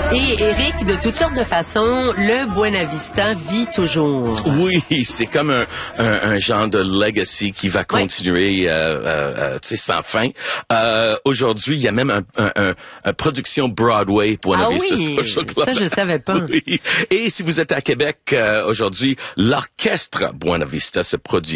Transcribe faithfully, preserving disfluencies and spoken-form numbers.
Et Éric, de toutes sortes de façons, le Buena Vista vit toujours. Oui, c'est comme un, un, un genre de legacy qui va continuer oui. euh, euh, tu sais, sans fin. Euh, aujourd'hui, il y a même un, un, un, un production Broadway Buena ah Vista oui, Social Club. Ça, je savais pas. Oui. Et si vous êtes à Québec euh, aujourd'hui, l'orchestre Buena Vista se produit